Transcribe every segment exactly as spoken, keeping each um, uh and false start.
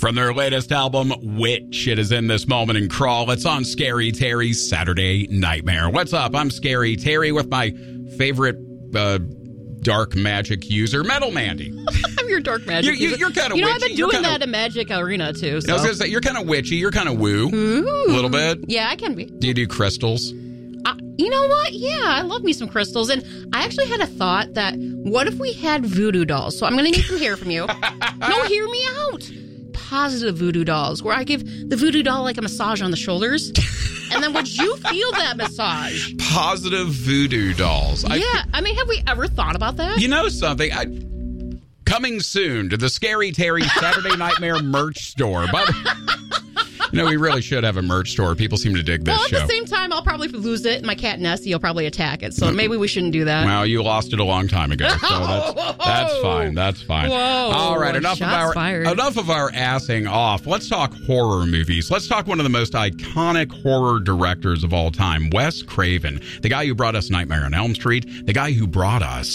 From their latest album, Witch, it is in this moment in Crawl. It's on Scary Terry's Saturday Nightmare. What's up? I'm Scary Terry with my favorite uh, dark magic user, Metal Mandy. I'm your dark magic you're, user. You're kind of You know, witchy. I've been You're doing kinda, that in Magic Arena, too. So. I was going to say, you're kind of witchy. You're kind of woo. Ooh. A little bit. Yeah, I can be. Do you do crystals? Uh, you know what? Yeah, I love me some crystals. And I actually had a thought that what if we had voodoo dolls? So I'm going to need some hair from you. No, hear me out. Positive voodoo dolls, where I give the voodoo doll like a massage on the shoulders. And then would you feel that massage? Positive voodoo dolls. Yeah. I, I mean, have we ever thought about that? You know something? I, coming soon to the Scary Terry Saturday Nightmare merch store. By the You know, we really should have a merch store. People seem to dig this well, at show. the same time, I'll probably lose it. My cat Nessie will probably attack it. So maybe we shouldn't do that. Well, you lost it a long time ago. So that's, that's fine. That's fine. Whoa. All right. Enough Shots of our fired. enough of our assing off. Let's talk horror movies. Let's talk one of the most iconic horror directors of all time, Wes Craven, the guy who brought us Nightmare on Elm Street, the guy who brought us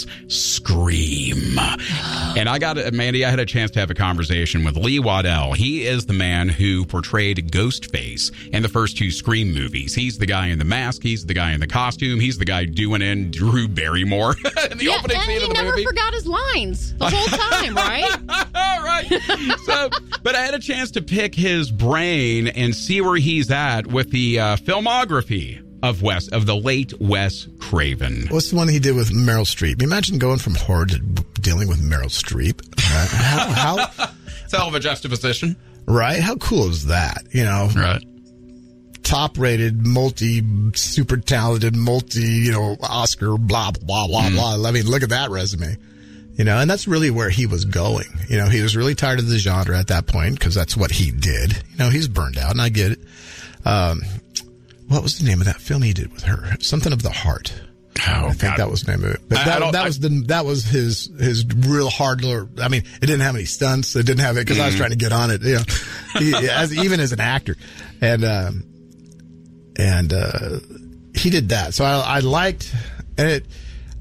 Scream. And I got Mandy. I had a chance to have a conversation with Lee Waddell. He is the man who portrayed Ghostface in the first two Scream movies. He's the guy in the mask. He's the guy in the costume. He's the guy doing in Drew Barrymore in the yeah, opening and scene he of the never movie. forgot his lines the whole time, right? Right. So, but I had a chance to pick his brain and see where he's at with the uh, filmography of Wes, of the late Wes Craven. What's the one he did with Meryl Streep? Imagine going from horror to dealing with Meryl Streep. Uh, how, how It's a hell of a juxtaposition. Right? How cool is that? You know, right? Top-rated, multi, super talented, multi, you know, Oscar, blah blah blah mm. blah. I mean, look at that resume. You know, and that's really where he was going. You know, he was really tired of the genre at that point because that's what he did. You know, he's burned out, and I get it. Um, what was the name of that film he did with her? Something of the Heart. Oh, I think God. that was the name of it. But I, that, I that I, was the that was his his real hard. I mean, it didn't have any stunts. It didn't have it because mm. I was trying to get on it. You know, he, as even as an actor, and um, and uh, he did that. So I, I liked and it.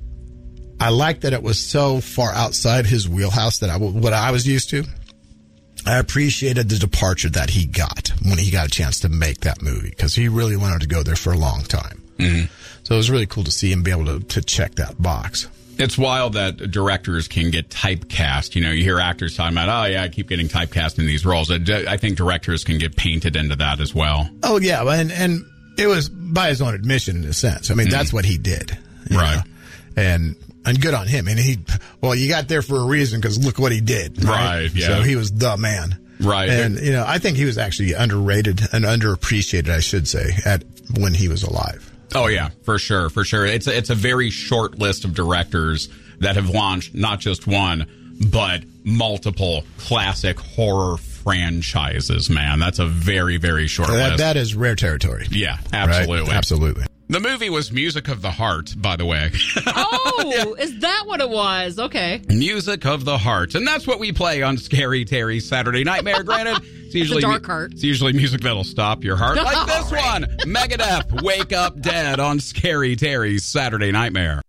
I liked that it was so far outside his wheelhouse that I what I was used to. I appreciated the departure that he got when he got a chance to make that movie because he really wanted to go there for a long time. Mm-hmm. So it was really cool to see him be able to, to check that box. It's wild that directors can get typecast. You know, you hear actors talking about, oh, yeah, I keep getting typecast in these roles. I think directors can get painted into that as well. Oh, yeah. And, and it was by his own admission, in a sense. I mean, mm-hmm. that's what he did. Right. Know? And and good on him. And he, well, you got there for a reason because look what he did. Right? Right, yeah. So he was the man. Right. And, you know, I think he was actually underrated and underappreciated, I should say, at when he was alive. Oh, yeah, for sure, for sure. It's a, it's a very short list of directors that have launched not just one, but multiple classic horror franchises, man. That's a very, very short that, list. That is rare territory. Yeah, absolutely. Right? Absolutely. The movie was Music of the Heart, by the way. Oh, yeah. Is that what it was? Okay. Music of the Heart. And that's what we play on Scary Terry's Saturday Nightmare. Granted, it's usually, it's a dark heart. It's usually music that'll stop your heart. Like this right. one, Megadeth, Wake Up Dead on Scary Terry's Saturday Nightmare.